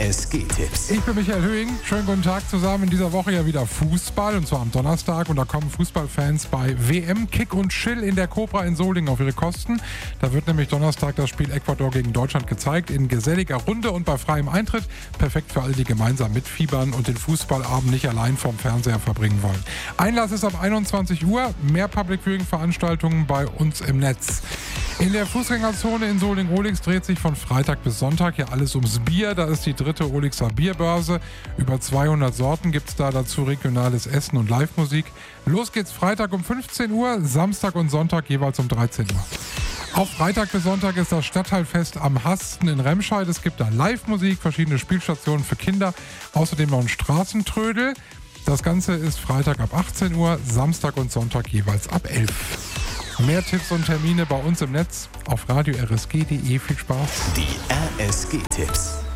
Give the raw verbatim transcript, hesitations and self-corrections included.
S G-Tipps. Ich bin Michael Höhing. Schönen guten Tag zusammen. In dieser Woche ja wieder Fußball, und zwar am Donnerstag. Und da kommen Fußballfans bei W M Kick und Chill in der Cobra in Solingen auf ihre Kosten. Da wird nämlich Donnerstag das Spiel Ecuador gegen Deutschland gezeigt, in geselliger Runde und bei freiem Eintritt. Perfekt für alle, die gemeinsam mitfiebern und den Fußballabend nicht allein vorm Fernseher verbringen wollen. Einlass ist ab einundzwanzig Uhr. Mehr Public-Viewing-Veranstaltungen bei uns im Netz. In der Fußgängerzone in Solingen-Ohlings dreht sich von Freitag bis Sonntag hier alles ums Bier. Da ist die dritte Ohlingser Bierbörse. Über zweihundert Sorten gibt es da, dazu regionales Essen und Live-Musik. Los geht's Freitag um fünfzehn Uhr, Samstag und Sonntag jeweils um dreizehn Uhr. Auf Freitag bis Sonntag ist das Stadtteilfest am Hasten in Remscheid. Es gibt da Live-Musik, verschiedene Spielstationen für Kinder, außerdem noch ein Straßentrödel. Das Ganze ist Freitag ab achtzehn Uhr, Samstag und Sonntag jeweils ab elf Uhr. Mehr Tipps und Termine bei uns im Netz auf radio r s g punkt d e. Viel Spaß. Die R S G-Tipps.